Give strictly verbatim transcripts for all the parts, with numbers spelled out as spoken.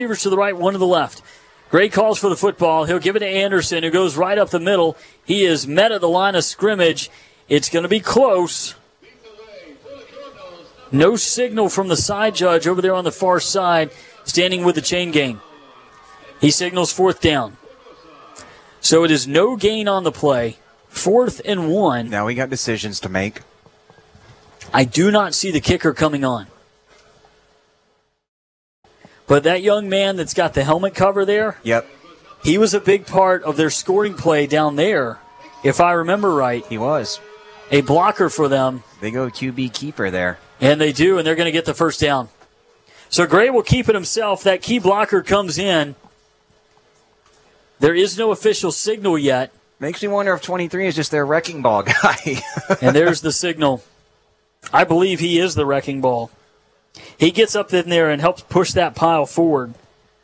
receivers to the right, one to the left. Great calls for the football. He'll give it to Anderson, who goes right up the middle. He is met at the line of scrimmage. It's going to be close. No signal from the side judge over there on the far side, standing with the chain gang. He signals fourth down. So it is no gain on the play. Fourth and one. Now we got decisions to make. I do not see the kicker coming on. But that young man that's got the helmet cover there, yep, he was a big part of their scoring play down there, if I remember right. He was. A blocker for them. They go Q B keeper there. And they do, and they're going to get the first down. So Gray will keep it himself. That key blocker comes in. There is no official signal yet. Makes me wonder if twenty-three is just their wrecking ball guy. And there's the signal. I believe he is the wrecking ball. He gets up in there and helps push that pile forward.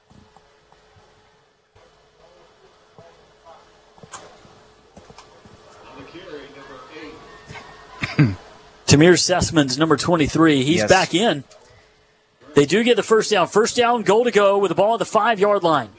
Tamir Sessman's number twenty-three. He's yes. back in. They do get the first down. First down, goal to go with the ball at the five-yard line.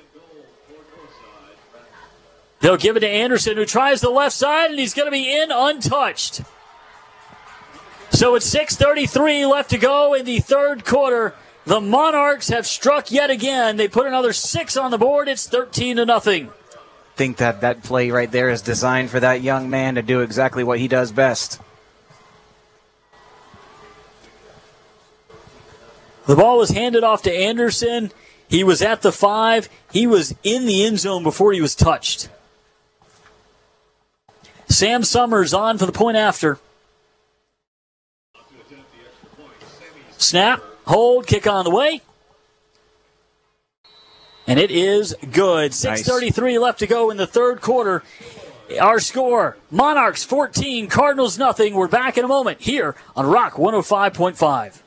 They'll give it to Anderson, who tries the left side, and he's going to be in untouched. So it's six thirty-three left to go in the third quarter. The Monarchs have struck yet again. They put another six on the board. It's thirteen to nothing. I think that that play right there is designed for that young man to do exactly what he does best. The ball was handed off to Anderson. He was at the five. He was in the end zone before he was touched. Sam Summers on for the point after. Snap, hold, kick on the way. And it is good. six thirty-three nice. Left to go in the third quarter. Our score, Monarchs fourteen, Cardinals nothing. We're back in a moment here on Rock one oh five point five.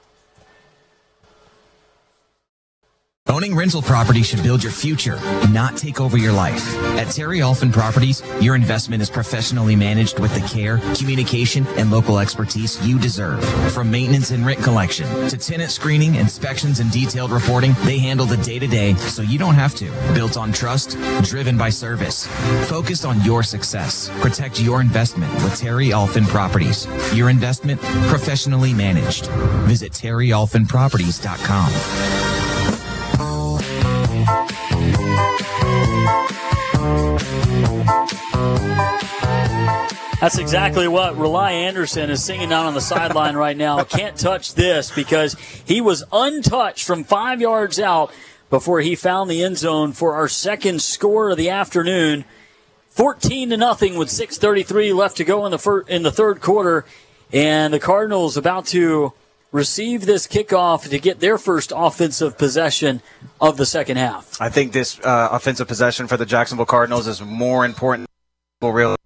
Owning rental property should build your future, not take over your life. At Terry Alphin Properties, your investment is professionally managed with the care, communication, and local expertise you deserve. From maintenance and rent collection to tenant screening, inspections, and detailed reporting, they handle the day-to-day so you don't have to. Built on trust, driven by service. Focused on your success. Protect your investment with Terry Alphin Properties. Your investment, professionally managed. Visit terry alphin properties dot com. That's exactly what Rely Anderson is singing down on the sideline right now. Can't touch this, because he was untouched from five yards out before he found the end zone for our second score of the afternoon. fourteen to nothing with six thirty-three left to go in the fir- in the third quarter, and the Cardinals about to receive this kickoff to get their first offensive possession of the second half. I think this uh, offensive possession for the Jacksonville Cardinals is more important than people realize.